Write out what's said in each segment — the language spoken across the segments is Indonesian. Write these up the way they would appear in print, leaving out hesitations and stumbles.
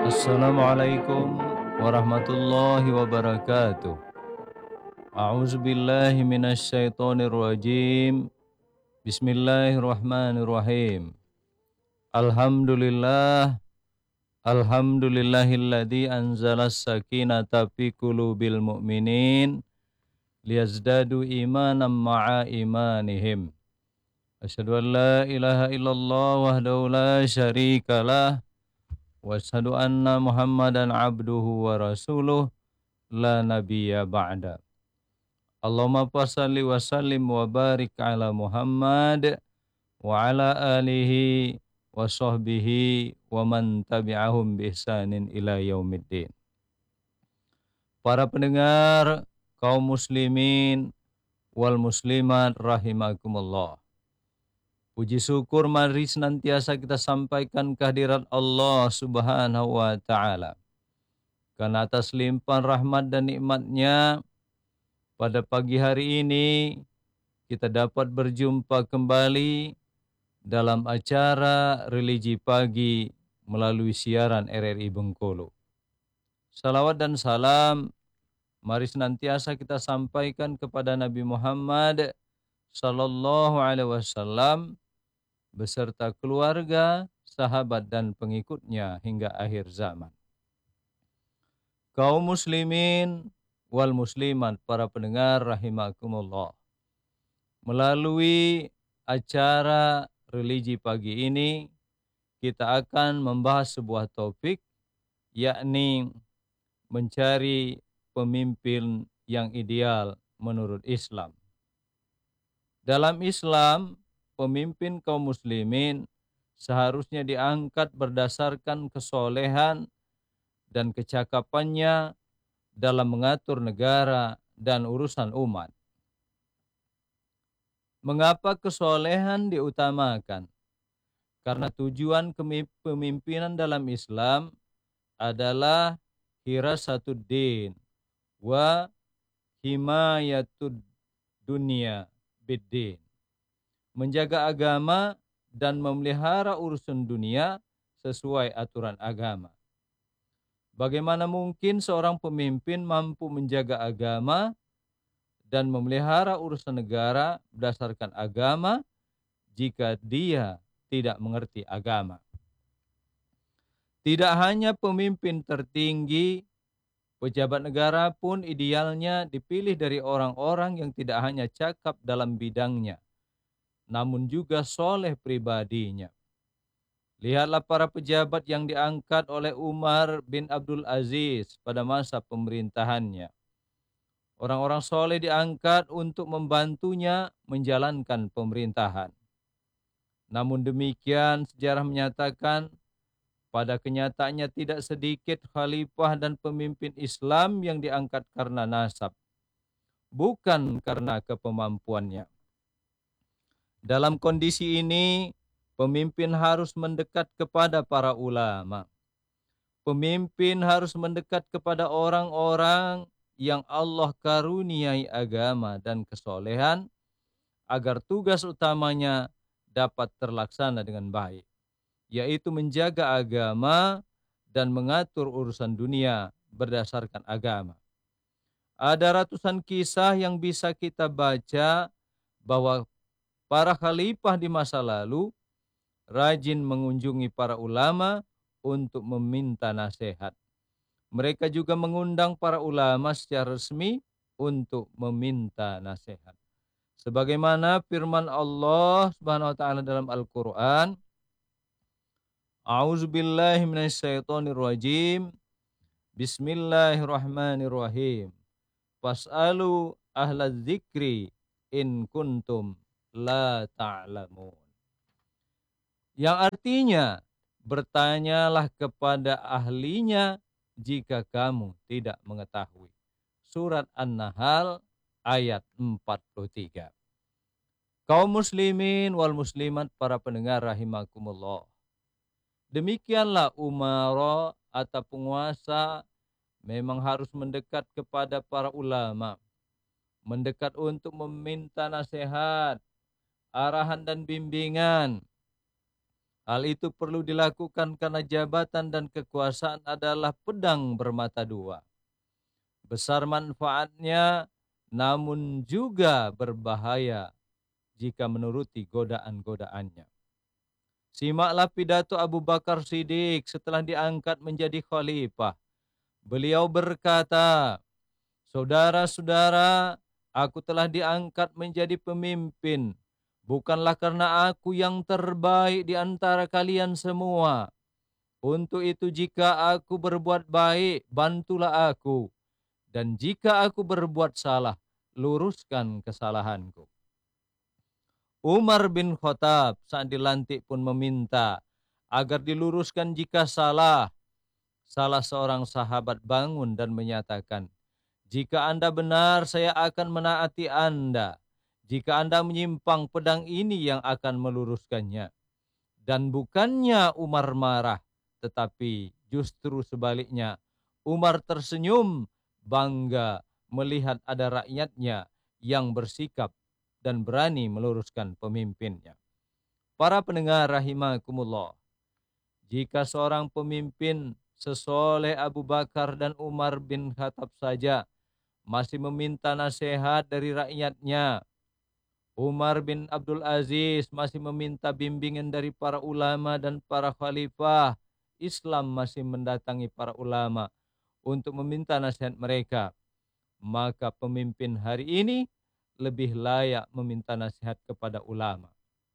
Assalamualaikum warahmatullahi wabarakatuh. A'udzubillahi minasyaitonirrajim. Bismillahirrahmanirrahim. Alhamdulillah, alhamdulillahilladzi anzalas sakinata fi qulubil mu'minin liyazdadu imanan ma'a imanihim. Asyhadu an la ilaha illallah wahdahu la syarikalah wa asyhadu anna Muhammadan abduhu wa rasuluh la nabiyya ba'da. Allahumma salli wa sallim wa barik ala Muhammad wa ala alihi wa sahbihi wa man tabi'ahum bi ihsanin ila yaumiddin. Para pendengar kaum muslimin wal muslimat rahimakumullah. Puji syukur mari senantiasa kita sampaikan kehadirat Allah Subhanahu wa taala. Karena atas limpahan rahmat dan nikmat-Nya pada pagi hari ini kita dapat berjumpa kembali dalam acara Religi Pagi melalui siaran RRI Bengkulu. Salawat dan salam mari senantiasa kita sampaikan kepada Nabi Muhammad sallallahu alaihi wasallam beserta keluarga, sahabat dan pengikutnya hingga akhir zaman. Kaum muslimin wal muslimat, para pendengar rahimakumullah. Melalui acara Religi Pagi ini kita akan membahas sebuah topik, yakni mencari pemimpin yang ideal menurut Islam. Dalam Islam, pemimpin kaum muslimin seharusnya diangkat berdasarkan kesolehan dan kecakapannya dalam mengatur negara dan urusan umat. Mengapa kesolehan diutamakan? Karena tujuan kepemimpinan dalam Islam adalah hirasatuddin wa himayatud dunia biddin. Menjaga agama dan memelihara urusan dunia sesuai aturan agama. Bagaimana mungkin seorang pemimpin mampu menjaga agama dan memelihara urusan negara berdasarkan agama jika dia tidak mengerti agama? Tidak hanya pemimpin tertinggi, pejabat negara pun idealnya dipilih dari orang-orang yang tidak hanya cakap dalam bidangnya, namun juga soleh pribadinya. Lihatlah para pejabat yang diangkat oleh Umar bin Abdul Aziz pada masa pemerintahannya. Orang-orang soleh diangkat untuk membantunya menjalankan pemerintahan. Namun demikian, sejarah menyatakan pada kenyataannya tidak sedikit khalifah dan pemimpin Islam yang diangkat karena nasab, bukan karena kepemampuannya. Dalam kondisi ini, pemimpin harus mendekat kepada para ulama. Pemimpin harus mendekat kepada orang-orang yang Allah karuniai agama dan kesolehan agar tugas utamanya dapat terlaksana dengan baik, yaitu menjaga agama dan mengatur urusan dunia berdasarkan agama. Ada ratusan kisah yang bisa kita baca bahwa para khalifah di masa lalu rajin mengunjungi para ulama untuk meminta nasihat. Mereka juga mengundang para ulama secara resmi untuk meminta nasihat. Sebagaimana firman Allah Subhanahu wa taala dalam Al-Qur'an, A'udzubillahi minasyaitonirrajim. Bismillahirrahmanirrahim. Fas'alu ahlaz dzikri in kuntum la ta'lamun. Yang artinya, bertanyalah kepada ahlinya jika kamu tidak mengetahui. Surat An-Nahl ayat 43. Kaum muslimin wal muslimat, para pendengar rahimakumullah. Demikianlah umara atau penguasa memang harus mendekat kepada para ulama. Mendekat untuk meminta nasihat, arahan dan bimbingan. Hal itu perlu dilakukan karena jabatan dan kekuasaan adalah pedang bermata dua. Besar manfaatnya, namun juga berbahaya jika menuruti godaan-godaannya. Simaklah pidato Abu Bakar Siddiq setelah diangkat menjadi khalifah. Beliau berkata, "Saudara-saudara, aku telah diangkat menjadi pemimpin, bukanlah karena aku yang terbaik di antara kalian semua. Untuk itu jika aku berbuat baik, bantulah aku. Dan jika aku berbuat salah, luruskan kesalahanku." Umar bin Khattab saat dilantik pun meminta agar diluruskan jika salah. Salah seorang sahabat bangun dan menyatakan, "Jika Anda benar, saya akan menaati Anda. Jika Anda menyimpang, pedang ini yang akan meluruskannya." Dan bukannya Umar marah, tetapi justru sebaliknya. Umar tersenyum bangga melihat ada rakyatnya yang bersikap dan berani meluruskan pemimpinnya. Para pendengar rahimakumullah, jika seorang pemimpin sesoleh Abu Bakar dan Umar bin Khattab saja masih meminta nasihat dari rakyatnya, Umar bin Abdul Aziz masih meminta bimbingan dari para ulama dan para khalifah, Islam masih mendatangi para ulama untuk meminta nasihat mereka, maka pemimpin hari ini lebih layak meminta nasihat kepada ulama.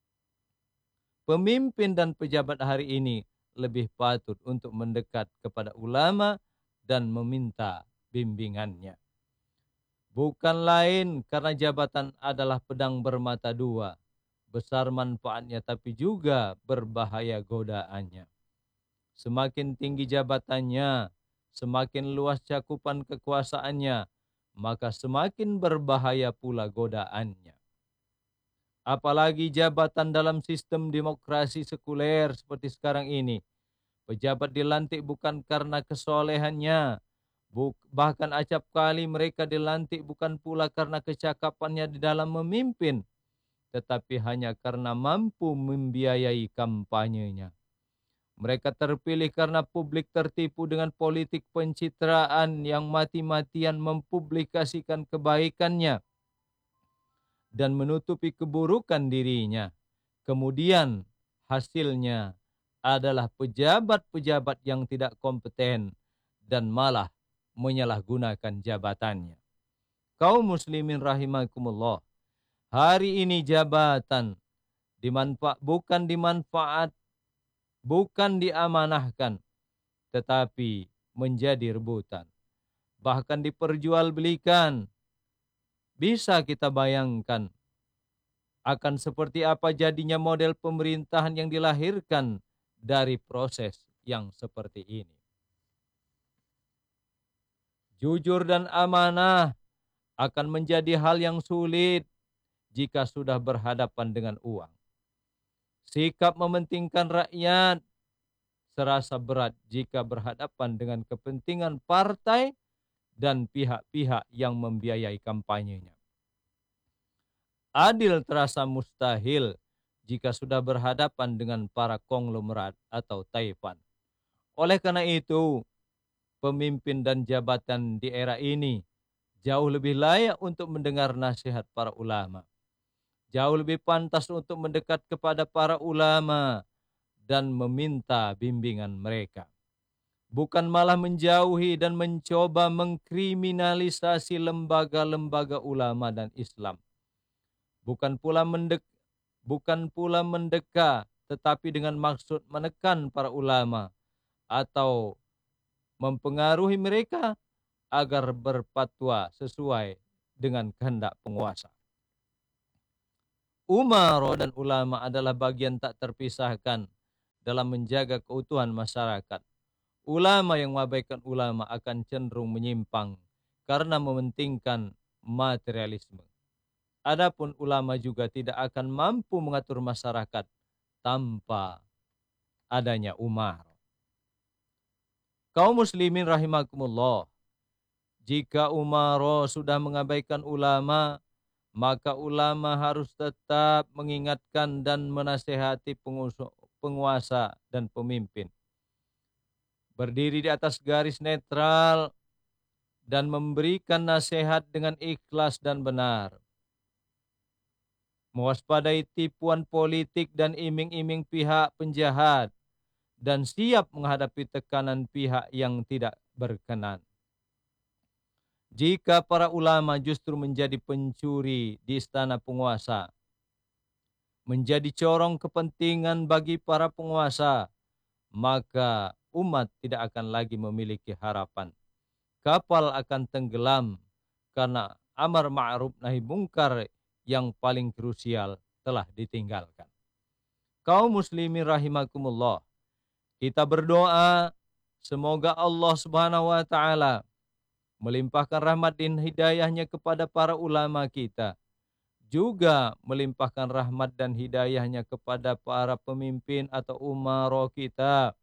Pemimpin dan pejabat hari ini lebih patut untuk mendekat kepada ulama dan meminta bimbingannya. Bukan lain karena jabatan adalah pedang bermata dua, besar manfaatnya tapi juga berbahaya godaannya. Semakin tinggi jabatannya, semakin luas cakupan kekuasaannya, maka semakin berbahaya pula godaannya. Apalagi jabatan dalam sistem demokrasi sekuler seperti sekarang ini. Pejabat dilantik bukan karena kesolehannya, bahkan acap kali mereka dilantik bukan pula karena kecakapannya di dalam memimpin, tetapi hanya karena mampu membiayai kampanyenya. Mereka terpilih karena publik tertipu dengan politik pencitraan yang mati-matian mempublikasikan kebaikannya dan menutupi keburukan dirinya. Kemudian hasilnya adalah pejabat-pejabat yang tidak kompeten dan malah menyalahgunakan jabatannya. Kaum muslimin rahimakumullah, hari ini jabatan bukan diamanahkan, tetapi menjadi rebutan. Bahkan diperjualbelikan. Bisa kita bayangkan akan seperti apa jadinya model pemerintahan yang dilahirkan dari proses yang seperti ini. Jujur dan amanah akan menjadi hal yang sulit jika sudah berhadapan dengan uang. Sikap mementingkan rakyat serasa berat jika berhadapan dengan kepentingan partai dan pihak-pihak yang membiayai kampanyenya. Adil terasa mustahil jika sudah berhadapan dengan para konglomerat atau taipan. Oleh karena itu, pemimpin dan jabatan di era ini jauh lebih layak untuk mendengar nasihat para ulama. Jauh lebih pantas untuk mendekat kepada para ulama dan meminta bimbingan mereka. Bukan malah menjauhi dan mencoba mengkriminalisasi lembaga-lembaga ulama dan Islam. Bukan pula mendeka, tetapi dengan maksud menekan para ulama atau mempengaruhi mereka agar berfatwa sesuai dengan kehendak penguasa. Umaro dan ulama adalah bagian tak terpisahkan dalam menjaga keutuhan masyarakat. Ulama yang mengabaikan ulama akan cenderung menyimpang karena mementingkan materialisme. Adapun ulama juga tidak akan mampu mengatur masyarakat tanpa adanya umaro. Kaum muslimin rahimakumullah, jika umaro sudah mengabaikan ulama, maka ulama harus tetap mengingatkan dan menasehati penguasa dan pemimpin. Berdiri di atas garis netral dan memberikan nasihat dengan ikhlas dan benar. Mewaspadai tipuan politik dan iming-iming pihak penjahat dan siap menghadapi tekanan pihak yang tidak berkenan. Jika para ulama justru menjadi pencuri di istana penguasa, menjadi corong kepentingan bagi para penguasa, maka umat tidak akan lagi memiliki harapan. Kapal akan tenggelam karena amar ma'ruf nahi mungkar yang paling krusial telah ditinggalkan. Kaum muslimin rahimakumullah, kita berdoa semoga Allah Subhanahu wa taala melimpahkan rahmat dan hidayahnya kepada para ulama kita, juga melimpahkan rahmat dan hidayahnya kepada para pemimpin atau umara kita,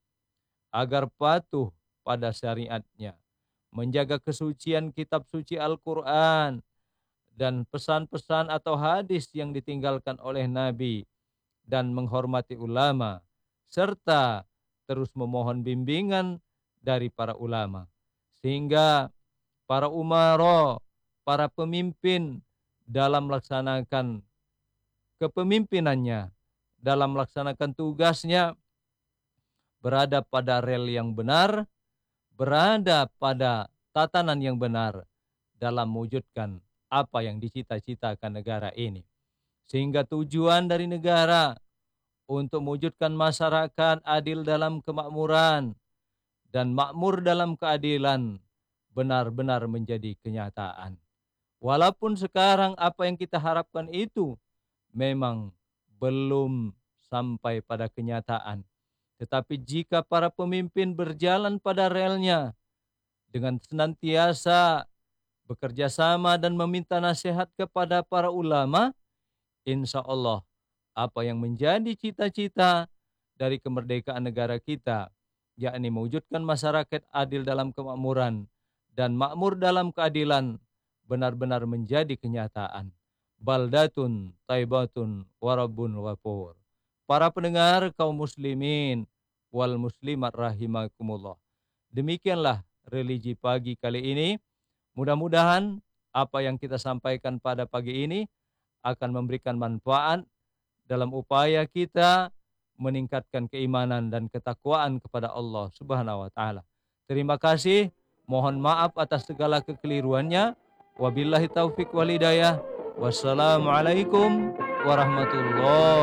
agar patuh pada syariatnya, menjaga kesucian kitab suci Al-Quran, dan pesan-pesan atau hadis yang ditinggalkan oleh Nabi, dan menghormati ulama, serta terus memohon bimbingan dari para ulama. Sehingga para umara, para pemimpin dalam melaksanakan kepemimpinannya, dalam melaksanakan tugasnya, berada pada rel yang benar, berada pada tatanan yang benar dalam mewujudkan apa yang dicita-citakan negara ini. Sehingga tujuan dari negara untuk mewujudkan masyarakat adil dalam kemakmuran dan makmur dalam keadilan benar-benar menjadi kenyataan. Walaupun sekarang apa yang kita harapkan itu memang belum sampai pada kenyataan. Tetapi jika para pemimpin berjalan pada relnya dengan senantiasa bekerja sama dan meminta nasihat kepada para ulama, insya Allah apa yang menjadi cita-cita dari kemerdekaan negara kita, yakni mewujudkan masyarakat adil dalam kemakmuran dan makmur dalam keadilan, benar-benar menjadi kenyataan. Baldatun taibatun warabun wapur. Para pendengar kaum muslimin wal muslimat rahimakumullah. Demikianlah religi pagi kali ini. Mudah-mudahan apa yang kita sampaikan pada pagi ini akan memberikan manfaat dalam upaya kita meningkatkan keimanan dan ketakwaan kepada Allah Subhanahu wa taala. Terima kasih. Mohon maaf atas segala kekeliruannya. Wabillahi taufik wal hidayah. Wassalamualaikum warahmatullahi